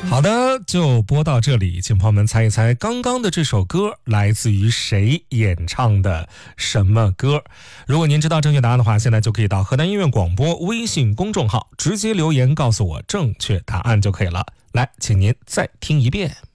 好的，就播到这里，请朋友们猜一猜，刚刚的这首歌来自于谁演唱的什么歌？如果您知道正确答案的话，现在就可以到河南音乐广播微信公众号直接留言告诉我正确答案就可以了。来，请您再听一遍。